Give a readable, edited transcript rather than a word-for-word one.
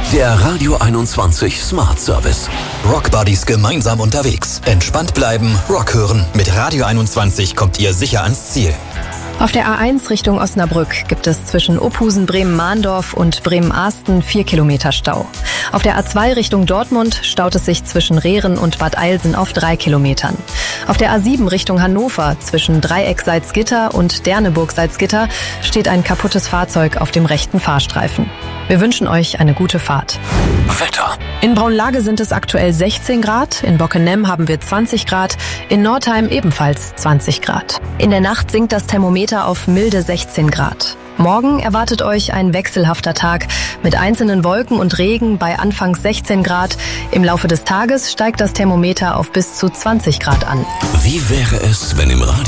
Der Radio 21 Smart Service. Rock Buddies gemeinsam unterwegs. Entspannt bleiben, Rock hören. Mit Radio 21 kommt ihr sicher ans Ziel. Auf der A1 Richtung Osnabrück gibt es zwischen Ophusen, Bremen-Mahndorf und Bremen-Ahsten 4 Kilometer Stau. Auf der A2 Richtung Dortmund staut es sich zwischen Rehren und Bad Eilsen auf 3 Kilometern. Auf der A7 Richtung Hannover zwischen Dreieck-Salzgitter und Derneburg-Salzgitter steht ein kaputtes Fahrzeug auf dem rechten Fahrstreifen. Wir wünschen euch eine gute Fahrt. Wetter. In Braunlage sind es aktuell 16 Grad, in Bockenem haben wir 20 Grad, in Nordheim ebenfalls 20 Grad. In der Nacht sinkt das Thermometer auf milde 16 Grad. Morgen erwartet euch ein wechselhafter Tag mit einzelnen Wolken und Regen bei anfangs 16 Grad. Im Laufe des Tages steigt das Thermometer auf bis zu 20 Grad an. Wie wäre es, wenn im Radio